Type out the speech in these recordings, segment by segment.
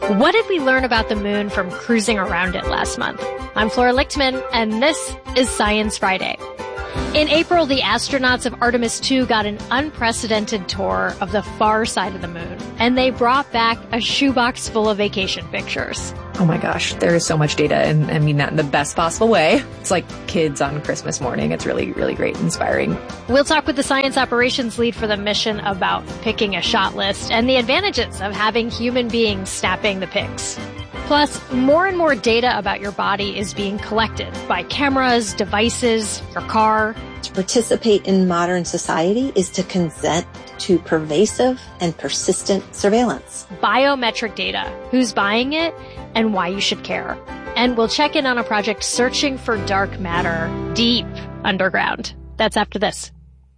What did we learn about the moon from cruising around it last month? I'm Flora Lichtman, and this is Science Friday. In April, the astronauts of Artemis II got an unprecedented tour of the far side of the moon, and they brought back a shoebox full of vacation pictures. Oh my gosh, there is so much data, and I mean that in the best possible way. It's like kids on Christmas morning. It's really, really great and inspiring. We'll talk with the science operations lead for the mission about picking a shot list and the advantages of having human beings snapping the pics. Plus, more and more data about your body is being collected by cameras, devices, your car. To participate in modern society is to consent to pervasive and persistent surveillance. Biometric data, who's buying it, and why you should care. And we'll check in on a project searching for dark matter deep underground. That's after this.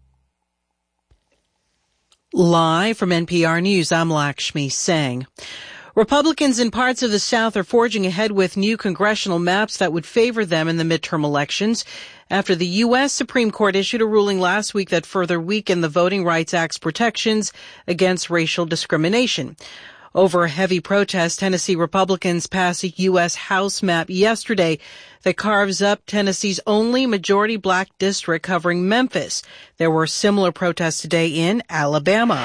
Live from NPR News, I'm Lakshmi Singh. Republicans in parts of the South are forging ahead with new congressional maps that would favor them in the midterm elections after the U.S. Supreme Court issued a ruling last week that further weakened the Voting Rights Act's protections against racial discrimination. Over a heavy protest, Tennessee Republicans passed a U.S. House map yesterday that carves up Tennessee's only majority black district covering Memphis. There were similar protests today in Alabama.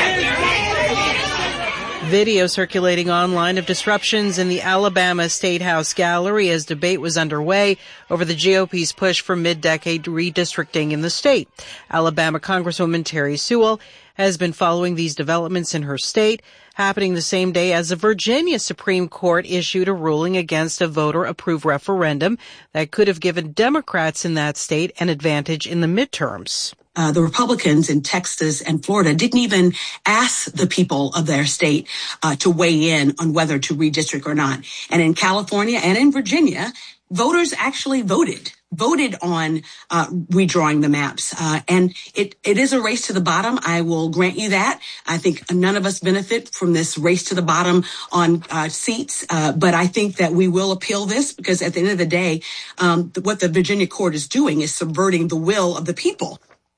Video circulating online of disruptions in the Alabama State House gallery as debate was underway over the GOP's push for mid-decade redistricting in the state. Alabama Congresswoman Terry Sewell has been following these developments in her state, happening the same day as the Virginia Supreme Court issued a ruling against a voter-approved referendum that could have given Democrats in that state an advantage in the midterms. The Republicans in Texas and Florida didn't even ask the people of their state to weigh in on whether to redistrict or not. And in California and in Virginia, voters actually voted on redrawing the maps. And it is a race to the bottom. I will grant you that. I think none of us benefit from this race to the bottom on seats. But I think that we will appeal this because at the end of the day, what the Virginia court is doing is subverting the will of the people.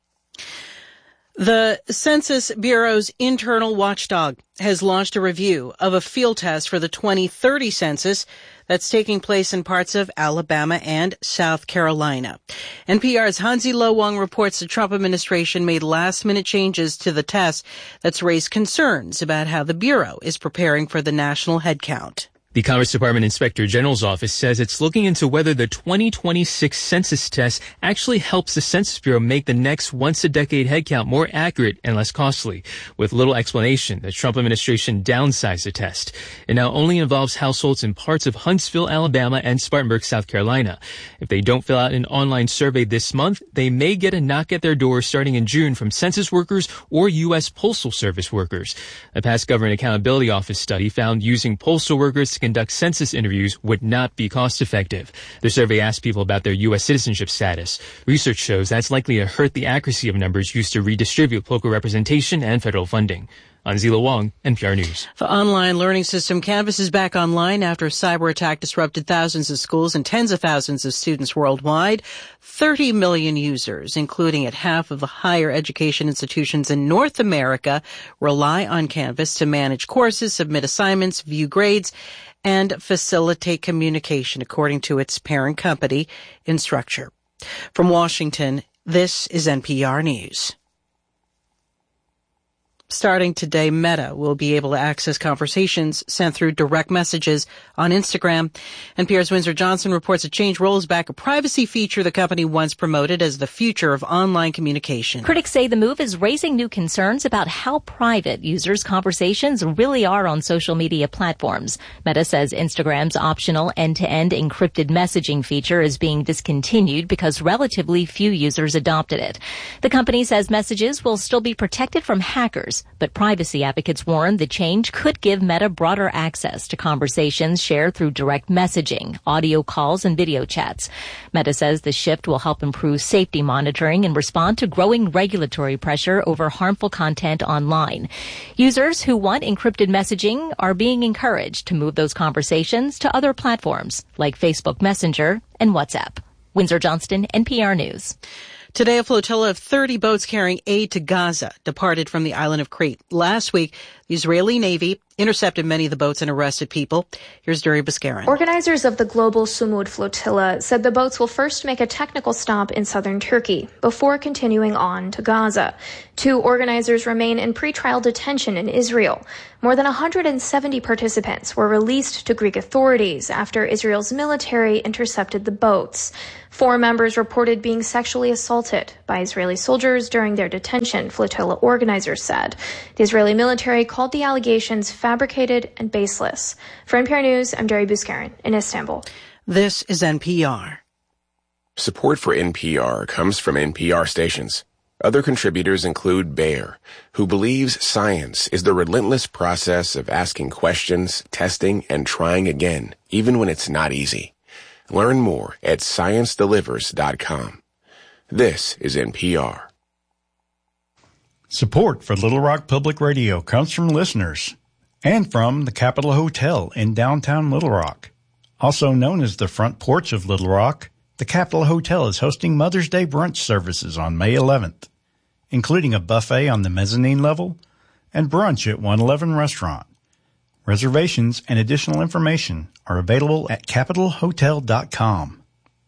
The Census Bureau's internal watchdog has launched a review of a field test for the 2030 census that's taking place in parts of Alabama and South Carolina. NPR's Hansi Lo Wang reports the Trump administration made last-minute changes to the test that's raised concerns about how the Bureau is preparing for the national headcount. The Commerce Department Inspector General's office says it's looking into whether the 2026 census test actually helps the Census Bureau make the next once-a-decade headcount more accurate and less costly. With little explanation, the Trump administration downsized the test. It now only involves households in parts of Huntsville, Alabama, and Spartanburg, South Carolina. If they don't fill out an online survey this month, they may get a knock at their door starting in June from census workers or U.S. Postal Service workers. A past Government Accountability Office study found using postal workers to conduct census interviews would not be cost effective. The survey asked people about their U.S. citizenship status. Research shows that's likely to hurt the accuracy of numbers used to redistribute local representation and federal funding. Hansi Lo Wang, NPR News. The online learning system Canvas is back online after a cyber attack disrupted thousands of schools and tens of thousands of students worldwide. 30 million users, including at half of the higher education institutions in North America, rely on Canvas to manage courses, submit assignments, view grades, and facilitate communication, according to its parent company, Instructure. From Washington, this is NPR News. Starting today, Meta will be able to access conversations sent through direct messages on Instagram. NPR's Windsor Johnson reports a change rolls back a privacy feature the company once promoted as the future of online communication. Critics say the move is raising new concerns about how private users' conversations really are on social media platforms. Meta says Instagram's optional end-to-end encrypted messaging feature is being discontinued because relatively few users adopted it. The company says messages will still be protected from hackers, but privacy advocates warn the change could give Meta broader access to conversations shared through direct messaging, audio calls, and video chats. Meta says the shift will help improve safety monitoring and respond to growing regulatory pressure over harmful content online. Users who want encrypted messaging are being encouraged to move those conversations to other platforms like Facebook Messenger and WhatsApp. Windsor Johnston, NPR News. Today, a flotilla of 30 boats carrying aid to Gaza departed from the island of Crete. Last week, The Israeli Navy intercepted many of the boats and arrested people. Here's Duri Baskarin. Organizers of the Global Sumud Flotilla said the boats will first make a technical stop in southern Turkey before continuing on to Gaza. 2 organizers remain in pretrial detention in Israel. More than 170 participants were released to Greek authorities after Israel's military intercepted the boats. 4 members reported being sexually assaulted by Israeli soldiers during their detention, flotilla organizers said. The Israeli military called the allegations fabricated and baseless. For NPR News, I'm Duri Baskarin in Istanbul. This is NPR. Support for NPR comes from NPR stations. Other contributors include Bayer, who believes science is the relentless process of asking questions, testing, and trying again, even when it's not easy. Learn more at ScienceDelivers.com. This is NPR. Support for Little Rock Public Radio comes from listeners and from the Capitol Hotel in downtown Little Rock. Also known as the front porch of Little Rock, the Capitol Hotel is hosting Mother's Day brunch services on May 11th, including a buffet on the mezzanine level and brunch at 111 Restaurant. Reservations and additional information are available at capitolhotel.com.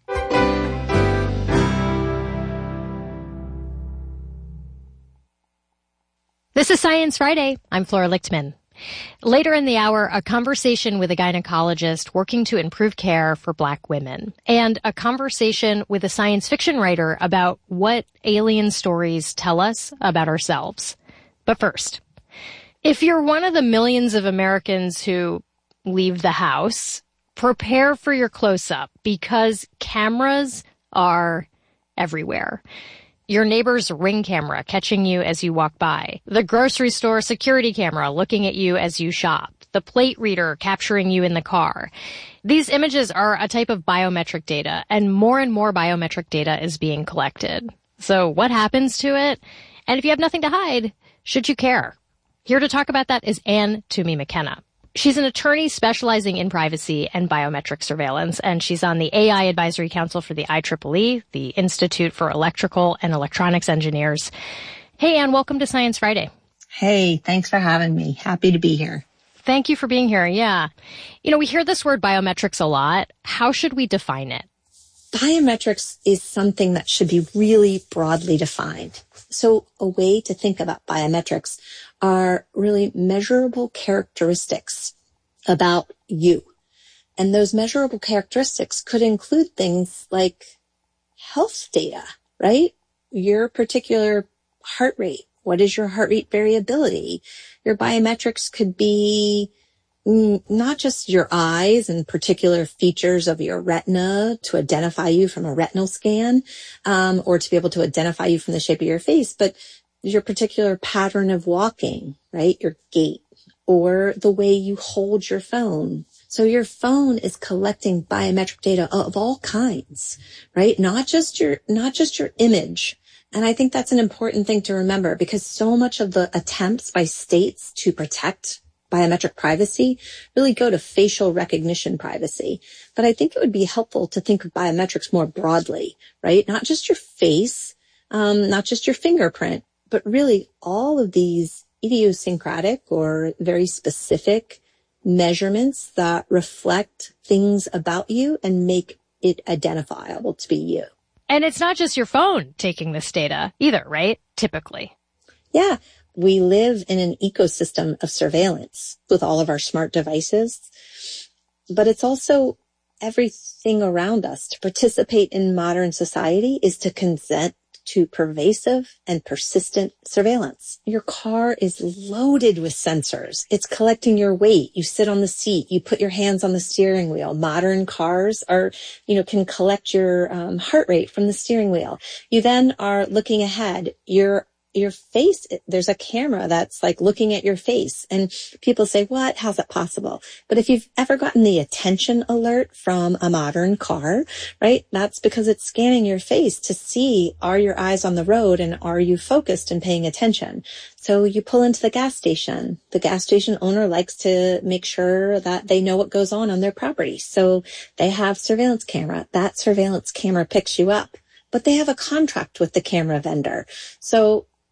This is Science Friday. I'm Flora Lichtman. Later in the hour, a conversation with a gynecologist working to improve care for Black women, and a conversation with a science fiction writer about what alien stories tell us about ourselves. But first, if you're one of the millions of Americans who leave the house, prepare for your close-up because cameras are everywhere. Your neighbor's Ring camera catching you as you walk by. The grocery store security camera looking at you as you shop. The plate reader capturing you in the car. These images are a type of biometric data, and more biometric data is being collected. So what happens to it? And if you have nothing to hide, should you care? Here to talk about that is Anne Toomey McKenna. She's an attorney specializing in privacy and biometric surveillance, and she's on the AI Advisory Council for the IEEE, the Institute for Electrical and Electronics Engineers. Hey, Anne, welcome to Science Friday. Hey, thanks for having me. Happy to be here. Thank you for being here. Yeah. You know, we hear this word biometrics a lot. How should we define it? Biometrics is something that should be really broadly defined. So a way to think about biometrics are really measurable characteristics about you. And those measurable characteristics could include things like health data, right? Your particular heart rate. What is your heart rate variability? Your biometrics could be not just your eyes and particular features of your retina to identify you from a retinal scan, or to be able to identify you from the shape of your face, but your particular pattern of walking, right? Your gait, or the way you hold your phone. So your phone is collecting biometric data of all kinds, right? Not just your image. And I think that's an important thing to remember, because so much of the attempts by states to protect biometric privacy really go to facial recognition privacy. But I think it would be helpful to think of biometrics more broadly, right? Not just your face, not just your fingerprint, but really all of these idiosyncratic or very specific measurements that reflect things about you and make it identifiable to be you. And it's not just your phone taking this data either, right? Typically. Yeah. We live in an ecosystem of surveillance with all of our smart devices, but it's also everything around us. To participate in modern society is to consent to pervasive and persistent surveillance. Your car is loaded with sensors. It's collecting your weight. You sit on the seat. You put your hands on the steering wheel. Modern cars can collect your heart rate from the steering wheel. You then are looking ahead. Your face, there's a camera that's like looking at your face, and people say, what? How's that possible? But if you've ever gotten the attention alert from a modern car, right? That's because it's scanning your face to see, are your eyes on the road and are you focused and paying attention? So you pull into the gas station. The gas station owner likes to make sure that they know what goes on their property. So they have surveillance camera. That surveillance camera picks you up, but they have a contract with the camera vendor. So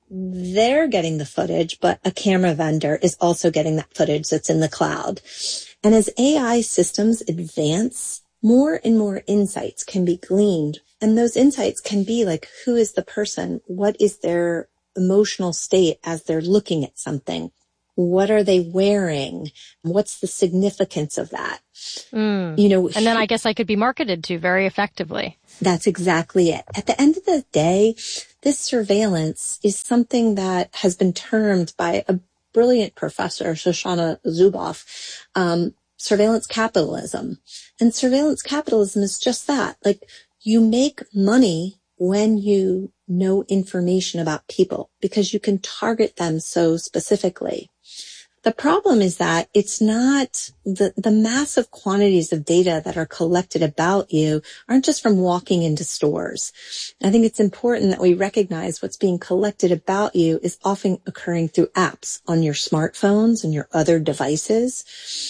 they're getting the footage, but a camera vendor is also getting that footage that's in the cloud. And as AI systems advance, more and more insights can be gleaned. And those insights can be like, who is the person? What is their emotional state as they're looking at something? What are they wearing? What's the significance of that? And then I guess I could be marketed to very effectively. That's exactly it. At the end of the day, this surveillance is something that has been termed by a brilliant professor, Shoshana Zuboff, surveillance capitalism. And surveillance capitalism is just that. Like, you make money when you know information about people because you can target them so specifically. The problem is that it's not the massive quantities of data that are collected about you aren't just from walking into stores. I think it's important that we recognize what's being collected about you is often occurring through apps on your smartphones and your other devices.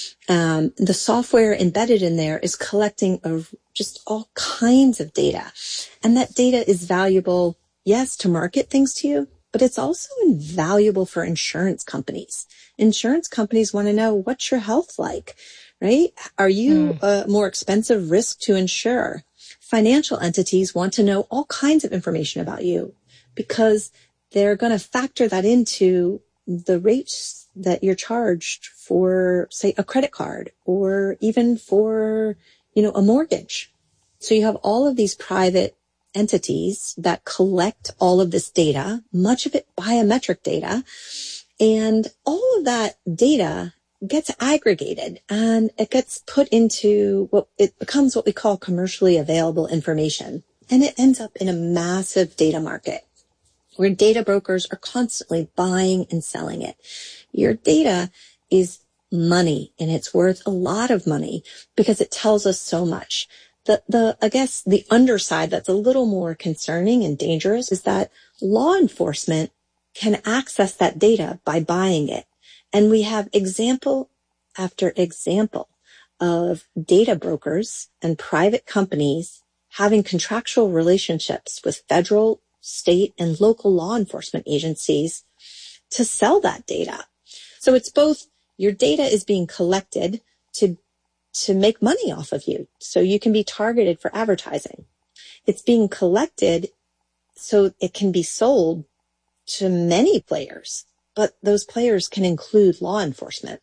The software embedded in there is collecting just all kinds of data. And that data is valuable, yes, to market things to you, but it's also invaluable for insurance companies. Insurance companies want to know, what's your health like, right? Are you a more expensive risk to insure? Financial entities want to know all kinds of information about you because they're going to factor that into the rates that you're charged for, say, a credit card or even for, a mortgage. So you have all of these private entities that collect all of this data, much of it biometric data, and all of that data gets aggregated and it gets put into it becomes what we call commercially available information. And it ends up in a massive data market where data brokers are constantly buying and selling it. Your data is money and it's worth a lot of money because it tells us so much. I guess the underside that's a little more concerning and dangerous is that law enforcement can access that data by buying it. And we have example after example of data brokers and private companies having contractual relationships with federal, state, and local law enforcement agencies to sell that data. So it's both your data is being collected to make money off of you, so you can be targeted for advertising. It's being collected so it can be sold to many players, but those players can include law enforcement.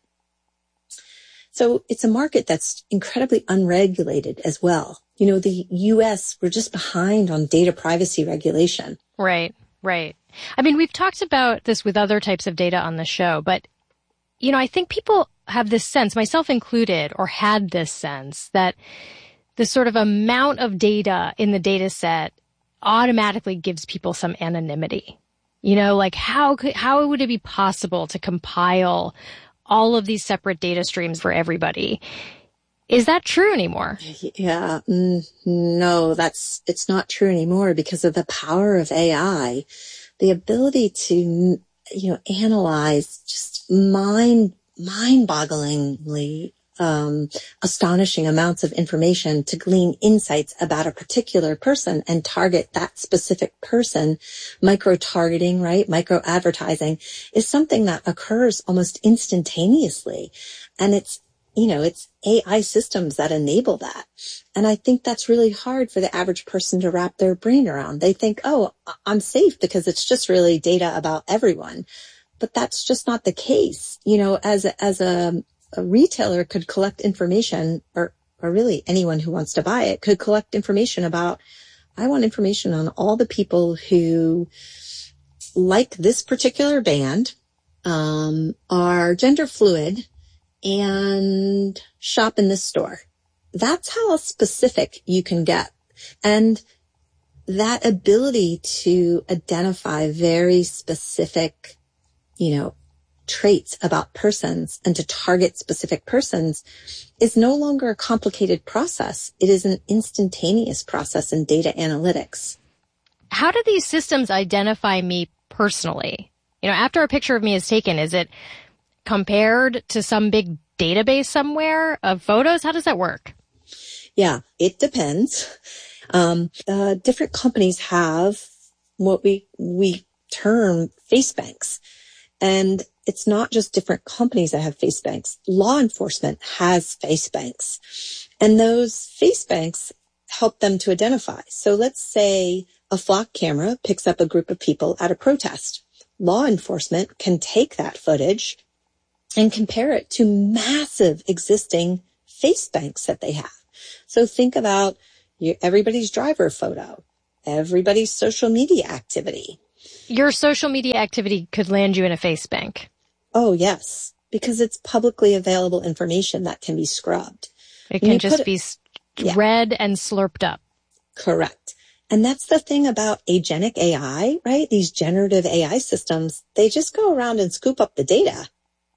So it's a market that's incredibly unregulated as well. The U.S., we're just behind on data privacy regulation. Right. I mean, we've talked about this with other types of data on the show, but, I think people have this sense, myself included, or had this sense that the sort of amount of data in the data set automatically gives people some anonymity. Like how would it be possible to compile all of these separate data streams for everybody? Is that true anymore? Yeah, no, it's not true anymore because of the power of AI, the ability to, analyze just mind-bogglingly astonishing amounts of information to glean insights about a particular person and target that specific person. Micro-targeting, right? Micro-advertising is something that occurs almost instantaneously. And it's AI systems that enable that. And I think that's really hard for the average person to wrap their brain around. They think, oh, I'm safe because it's just really data about everyone. But that's just not the case. As a retailer could collect information, or really anyone who wants to buy it could collect information about, I want information on all the people who like this particular band, are gender fluid, and shop in this store. That's how specific you can get. And that ability to identify very specific, traits about persons and to target specific persons is no longer a complicated process. It is an instantaneous process in data analytics. How do these systems identify me personally? After a picture of me is taken, is it compared to some big database somewhere of photos? How does that work? Yeah, it depends. Different companies have what we term face banks. And it's not just different companies that have face banks. Law enforcement has face banks. And those face banks help them to identify. So let's say a flock camera picks up a group of people at a protest. Law enforcement can take that footage and compare it to massive existing face banks that they have. So think about everybody's driver photo, everybody's social media activity. Your social media activity could land you in a face bank. Oh, yes, because it's publicly available information that can be scrubbed. It can just be read and slurped up. Correct. And that's the thing about agentic AI, right? These generative AI systems, they just go around and scoop up the data.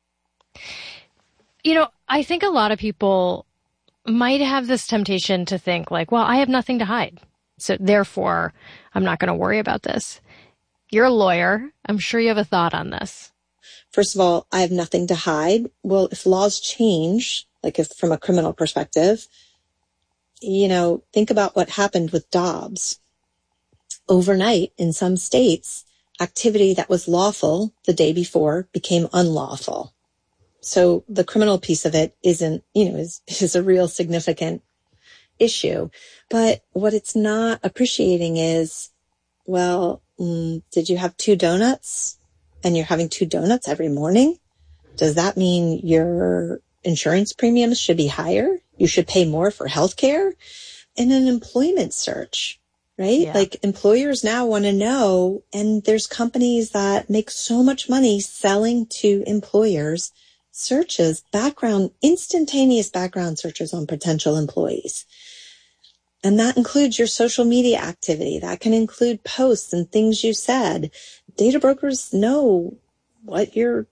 You know, I think a lot of people might have this temptation to think like, well, I have nothing to hide, so therefore I'm not going to worry about this. You're a lawyer. I'm sure you have a thought on this. First of all, I have nothing to hide. Well, if laws change, like if from a criminal perspective, you know, think about what happened with Dobbs. Overnight, in some states, activity that was lawful the day before became unlawful. So the criminal piece of it isn't, you know, is a real significant issue. But what it's not appreciating is, well, did you have 2 donuts and you're having 2 donuts every morning? Does that mean your insurance premiums should be higher? You should pay more for healthcare? In an employment search, right? Yeah. Like employers now want to know, and there's companies that make so much money selling to employers searches, instantaneous background searches on potential employees. And that includes your social media activity. That can include posts and things you said. Data brokers know what your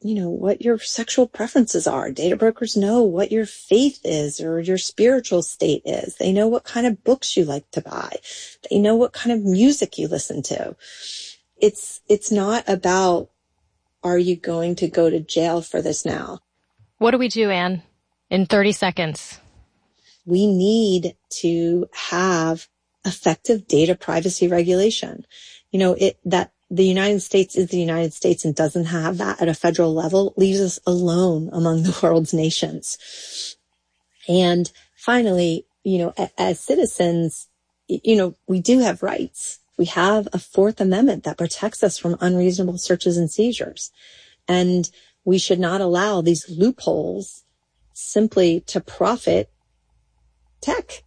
sexual preferences are. Data brokers know what your faith is or your spiritual state is. They know what kind of books you like to buy. They know what kind of music you listen to. It's not about, are you going to go to jail for this now? What do we do, Anne, in 30 seconds? We need to have effective data privacy regulation. You know, that the United States is the United States and doesn't have that at a federal level leaves us alone among the world's nations. And finally, you know, as citizens, you know, we do have rights. We have a 4th Amendment that protects us from unreasonable searches and seizures. And we should not allow these loopholes simply to profit tech.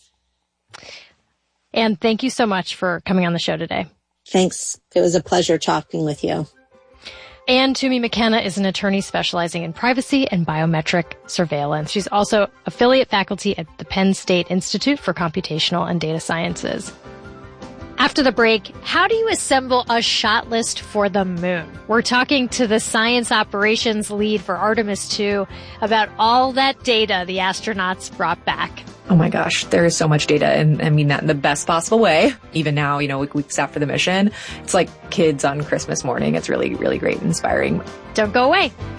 And thank you so much for coming on the show today. Thanks. It was a pleasure talking with you. Anne Toomey McKenna is an attorney specializing in privacy and biometric surveillance. She's also affiliate faculty at the Penn State Institute for Computational and Data Sciences. After the break, how do you assemble a shot list for the moon? We're talking to the science operations lead for Artemis 2 about all that data the astronauts brought back. Oh my gosh, there is so much data, and I mean that in the best possible way. Even now, you know, weeks after the mission, it's like kids on Christmas morning. It's really, really great and inspiring. Don't go away.